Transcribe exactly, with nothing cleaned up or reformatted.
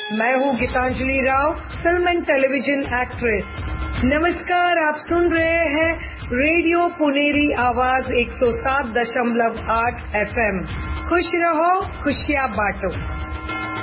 मैं हूँ Geetanjali Rao, film and television actress. नमस्कार, आप सुन रहे हैं रेडियो पुनेरी आवाज एक सौ सात दशमलव आठ एफ एम। खुश रहो, खुशियाँ बांटो।